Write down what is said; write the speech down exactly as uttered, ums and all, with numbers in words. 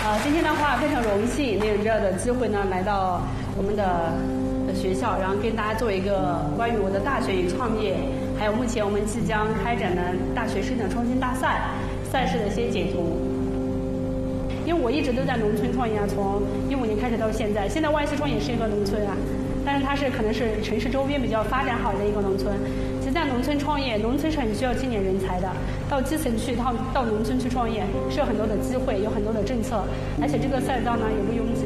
呃，今天的话非常荣幸能有这样的机会呢，来到我们的学校，然后跟大家做一个关于我的大学与创业，还有目前我们即将开展的大学生产创新大赛赛事的一些解读。因为我一直都在农村创业啊，从一五年开始到现在，现在万溪庄也是一个农村啊，但是它是可能是城市周边比较发展好的一个农村。其实在农村创业，农村是很需要青年人才的，到基层去，到到农村去创业是有很多的机会，有很多的政策，而且这个赛道呢也不拥挤。